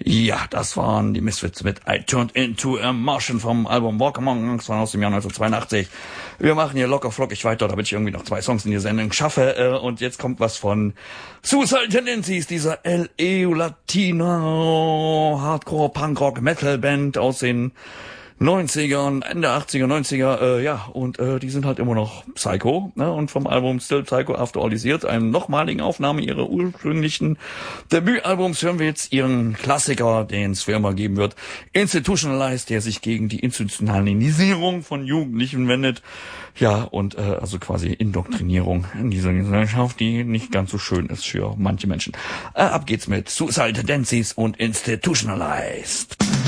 Ja, das waren die Misfits mit I Turned Into a Martian vom Album Walk Among Us aus dem Jahr 1982. Wir machen hier locker flockig weiter, damit ich irgendwie noch 2 Songs in die Sendung schaffe. Und jetzt kommt was von Suicidal Tendencies, dieser LA Latino Hardcore Punkrock Metal Band aus den 90ern, Ende 80er, 90er, und die sind halt immer noch Psycho, ne? Und vom Album Still Psycho After All These Years, einer nochmaligen Aufnahme ihrer ursprünglichen Debütalbums, hören wir jetzt ihren Klassiker, den es für immer geben wird, Institutionalized, der sich gegen die Institutionalisierung von Jugendlichen wendet. Ja, und also quasi Indoktrinierung in dieser Gesellschaft, die nicht ganz so schön ist für manche Menschen. Ab geht's mit Suicidal Tendencies und Institutionalized.